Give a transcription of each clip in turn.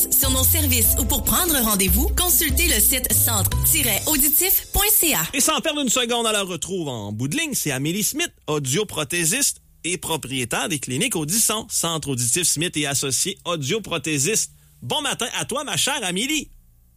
plus sur nos services ou pour prendre rendez-vous, consultez le site centre-auditif.ca. Et sans perdre une seconde, on la retrouve en bout de ligne, c'est Amélie Smith, audioprothésiste et propriétaire des cliniques Audisson, Centre Auditif Smith et associé audioprothésiste. Bon matin à toi, ma chère Amélie.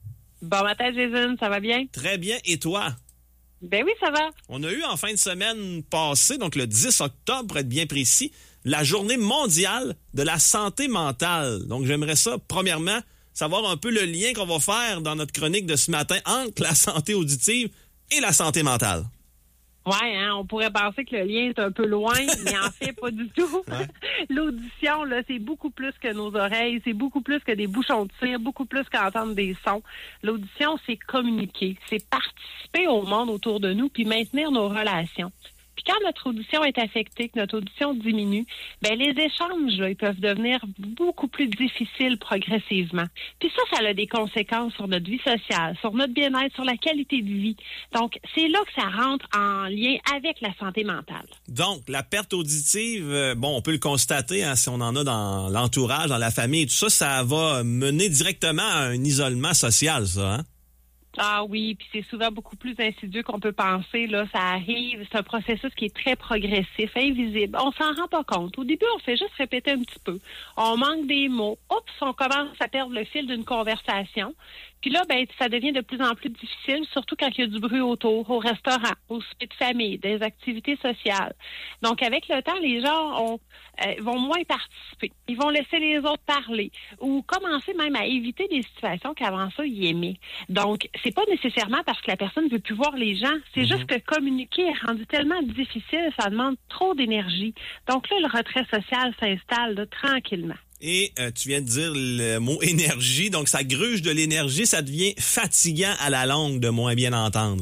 Bon matin, Jason, ça va bien? Très bien, et toi? Ben oui, ça va. On a eu en fin de semaine passée, donc le 10 octobre pour être bien précis, la journée mondiale de la santé mentale. Donc j'aimerais ça, premièrement, savoir un peu le lien qu'on va faire dans notre chronique de ce matin entre la santé auditive et la santé mentale. Ouais, hein, on pourrait penser que le lien est un peu loin, mais en fait, pas du tout. Ouais. L'audition, là, c'est beaucoup plus que nos oreilles, c'est beaucoup plus que des bouchons de cire, beaucoup plus qu'entendre des sons. L'audition, c'est communiquer, c'est participer au monde autour de nous, puis maintenir nos relations. Puis quand notre audition est affectée, que notre audition diminue, ben les échanges, là, ils peuvent devenir beaucoup plus difficiles progressivement. Puis ça a des conséquences sur notre vie sociale, sur notre bien-être, sur la qualité de vie. Donc, c'est là que ça rentre en lien avec la santé mentale. Donc, la perte auditive, on peut le constater, hein, si on en a dans l'entourage, dans la famille et tout ça, ça va mener directement à un isolement social, ça, hein? Ah oui, puis c'est souvent beaucoup plus insidieux qu'on peut penser. Là, ça arrive, c'est un processus qui est très progressif, invisible. On s'en rend pas compte. Au début, on fait juste répéter un petit peu. On manque des mots. Oups, on commence à perdre le fil d'une conversation. Puis là, ben, ça devient de plus en plus difficile, surtout quand il y a du bruit autour, au restaurant, au souper de famille, des activités sociales. Donc, avec le temps, les gens vont moins participer. Ils vont laisser les autres parler ou commencer même à éviter des situations qu'avant ça, ils aimaient. Donc, c'est pas nécessairement parce que la personne ne veut plus voir les gens. C'est juste que communiquer est rendu tellement difficile, ça demande trop d'énergie. Donc là, le retrait social s'installe là, tranquillement. Et tu viens de dire le mot énergie, donc ça gruge de l'énergie, ça devient fatigant à la longue de moins bien entendre.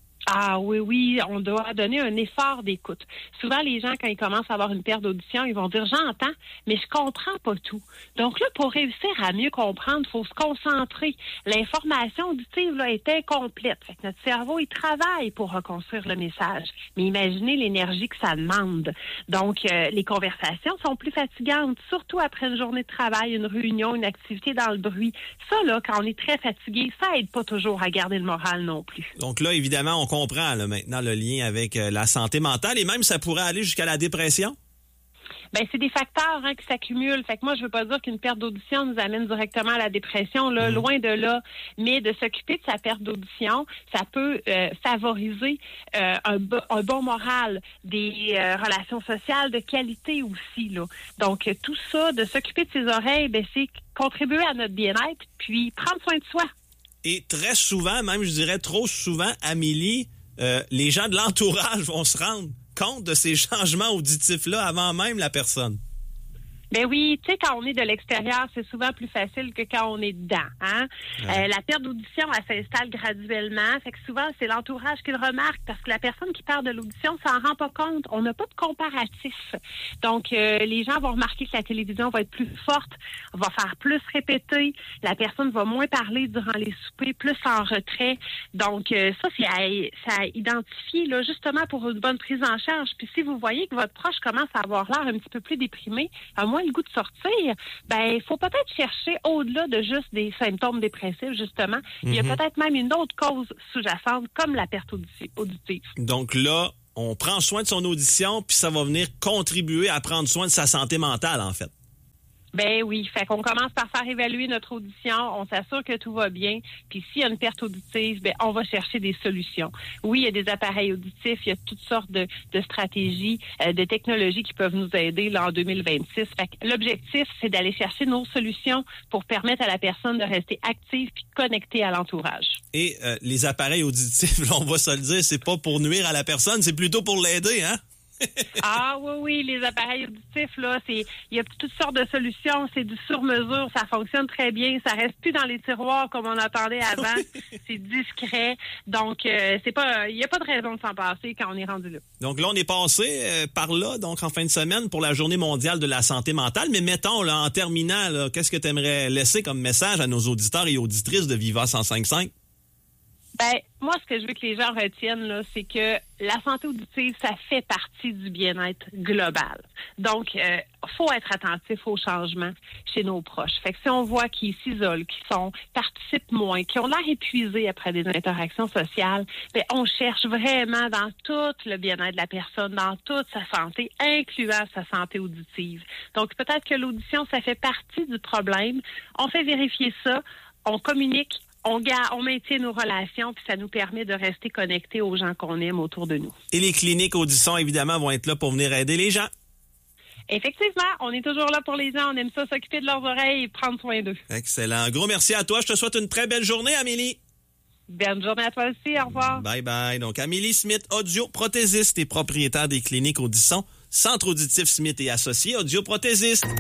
Ah oui, on doit donner un effort d'écoute. Souvent, les gens, quand ils commencent à avoir une perte d'audition, ils vont dire « j'entends, mais je comprends pas tout ». Donc là, pour réussir à mieux comprendre, il faut se concentrer. L'information auditive là, est incomplète. Fait que notre cerveau, il travaille pour reconstruire le message. Mais imaginez l'énergie que ça demande. Donc, les conversations sont plus fatigantes, surtout après une journée de travail, une réunion, une activité dans le bruit. Ça, là, quand on est très fatigué, ça aide pas toujours à garder le moral non plus. Donc là, évidemment, on comprend là, maintenant le lien avec la santé mentale et même ça pourrait aller jusqu'à la dépression? Ben c'est des facteurs qui s'accumulent. Fait que moi, je veux pas dire qu'une perte d'audition nous amène directement à la dépression, là, loin de là. Mais de s'occuper de sa perte d'audition, ça peut favoriser un bon moral, des relations sociales de qualité aussi, là. Donc, tout ça, de s'occuper de ses oreilles, ben c'est contribuer à notre bien-être, puis prendre soin de soi. Et très souvent, même je dirais trop souvent, Amélie, les gens de l'entourage vont se rendre compte de ces changements auditifs-là avant même la personne. Ben oui, tu sais, quand on est de l'extérieur, c'est souvent plus facile que quand on est dedans. Hein? Ouais. La perte d'audition, elle s'installe graduellement. Fait que souvent, c'est l'entourage qui le remarque parce que la personne qui perd de l'audition s'en rend pas compte. On n'a pas de comparatif. Donc, les gens vont remarquer que la télévision va être plus forte, va faire plus répéter. La personne va moins parler durant les soupers, plus en retrait. Donc, ça, c'est à identifier, là, justement pour une bonne prise en charge. Puis si vous voyez que votre proche commence à avoir l'air un petit peu plus déprimé, le goût de sortir, ben il faut peut-être chercher au-delà de juste des symptômes dépressifs, justement. Il y a peut-être même une autre cause sous-jacente, comme la perte auditive. Donc là, on prend soin de son audition, puis ça va venir contribuer à prendre soin de sa santé mentale, en fait. Ben oui, fait qu'on commence par faire évaluer notre audition, on s'assure que tout va bien, puis s'il y a une perte auditive, ben on va chercher des solutions. Oui, il y a des appareils auditifs, il y a toutes sortes de stratégies, de technologies qui peuvent nous aider là en 2026. Fait que l'objectif, c'est d'aller chercher nos solutions pour permettre à la personne de rester active puis connectée à l'entourage. Et les appareils auditifs, là, on va se le dire, c'est pas pour nuire à la personne, c'est plutôt pour l'aider, hein? Ah oui, les appareils auditifs, là, il y a toutes sortes de solutions, c'est du sur-mesure, ça fonctionne très bien, ça reste plus dans les tiroirs comme on attendait avant, c'est discret, donc il n'y a pas de raison de s'en passer quand on est rendu là. Donc là, on est passé par là, donc en fin de semaine, pour la Journée mondiale de la santé mentale, mais mettons, là, en terminant, là, qu'est-ce que tu aimerais laisser comme message à nos auditeurs et auditrices de Viva 105.5? Ben, moi, ce que je veux que les gens retiennent, là, c'est que la santé auditive, ça fait partie du bien-être global. Donc, faut être attentif aux changements chez nos proches. Fait que si on voit qu'ils s'isolent, participent moins, qui ont l'air épuisés après des interactions sociales, ben, on cherche vraiment dans tout le bien-être de la personne, dans toute sa santé, incluant sa santé auditive. Donc, peut-être que l'audition, ça fait partie du problème. On fait vérifier ça, on communique, on maintient nos relations, puis ça nous permet de rester connectés aux gens qu'on aime autour de nous. Et les cliniques Audition, évidemment, vont être là pour venir aider les gens. Effectivement, on est toujours là pour les gens. On aime ça, s'occuper de leurs oreilles et prendre soin d'eux. Excellent. Gros merci à toi. Je te souhaite une très belle journée, Amélie. Bonne journée à toi aussi. Au revoir. Bye bye. Donc, Amélie Smith, audioprothésiste et propriétaire des cliniques Audition, Centre auditif Smith et associés, audioprothésiste.